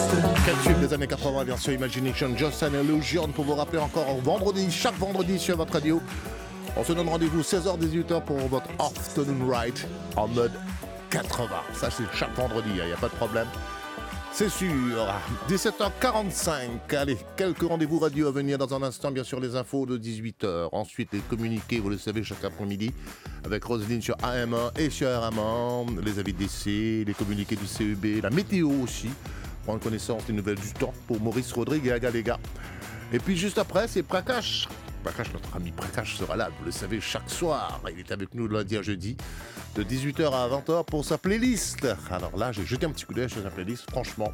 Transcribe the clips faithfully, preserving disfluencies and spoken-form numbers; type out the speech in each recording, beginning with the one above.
Quel tube des années quatre-vingts, bien sûr, Imagination, Just an Illusion, pour vous rappeler encore vendredi, chaque vendredi sur votre radio. On se donne rendez-vous seize heures dix-huit heures pour votre Afternoon Ride en mode quatre-vingts. Ça, c'est chaque vendredi, il n'y a pas de problème. C'est sûr. dix-sept heures quarante-cinq. Allez, quelques rendez-vous radio à venir dans un instant. Bien sûr, les infos de dix-huit heures. Ensuite, les communiqués, vous le savez, chaque après-midi avec Roselyne sur A M un et sur R M un. Les avis d'essai, les communiqués du C E B, la météo aussi. Prendre connaissance des nouvelles du temps pour Maurice Rodrigue et Agalega. Et puis, juste après, c'est Prakash. Prakash, notre ami Prakash sera là, vous le savez, chaque soir. Il est avec nous lundi à jeudi, de dix-huit heures à vingt heures pour sa playlist. Alors là, j'ai jeté un petit coup d'œil sur sa playlist, franchement.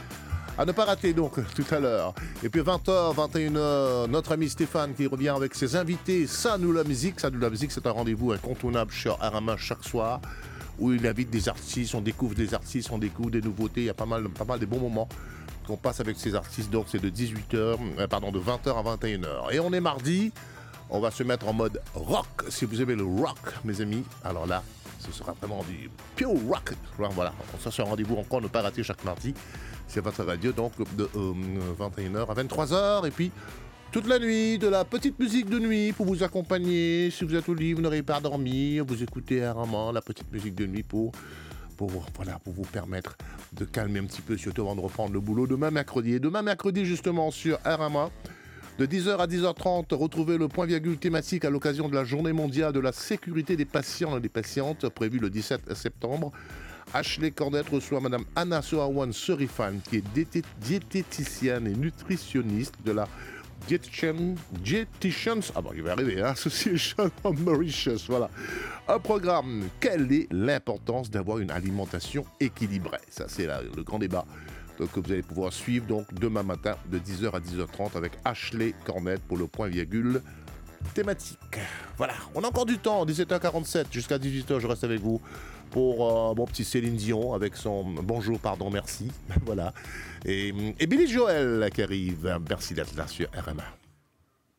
À ne pas rater donc, tout à l'heure. Et puis vingt heures, vingt et une heures, notre ami Stéphane qui revient avec ses invités. Ça nous la musique, ça nous la musique, c'est un rendez-vous incontournable sur R M un chaque soir, où il invite des artistes, on découvre des artistes, on découvre des nouveautés, il y a pas mal, pas mal de bons moments qu'on passe avec ces artistes, donc c'est de dix-huit heures, euh, pardon, de vingt heures à vingt et une heures. Et on est mardi, on va se mettre en mode rock, si vous aimez le rock, mes amis, alors là, ce sera vraiment du pure rock. Voilà, ça c'est un rendez-vous encore, ne pas rater chaque mardi, c'est votre radio, donc de euh, vingt et une heures à vingt-trois heures, et puis toute la nuit, de la petite musique de nuit pour vous accompagner, si vous êtes au lit, vous n'aurez pas à dormir, vous écoutez rarement la petite musique de nuit pour... Pour, voilà, pour vous permettre de calmer un petit peu, surtout avant de reprendre le boulot demain mercredi. Et demain mercredi, justement, sur R M un, de dix heures à dix heures trente, retrouvez le point virgule thématique à l'occasion de la journée mondiale de la sécurité des patients et des patientes, prévue le dix-sept septembre. Ashley Cornette reçoit Madame Anna Sohawan Serifan, qui est diété- diététicienne et nutritionniste de la Dietitian, Dietitians, ah bon, il va arriver, hein, Association of Mauritius, voilà. Un programme, quelle est l'importance d'avoir une alimentation équilibrée? Ça, c'est la, le grand débat donc, que vous allez pouvoir suivre donc, demain matin de dix heures à dix heures trente avec Ashley Cornette pour le point virgule thématique. Voilà, on a encore du temps, dix-sept heures quarante-sept jusqu'à dix-huit heures, je reste avec vous pour euh, mon petit Céline Dion avec son bonjour, pardon, merci. Voilà. Et, et Billy Joel qui arrive. Merci d'être là sur R M un.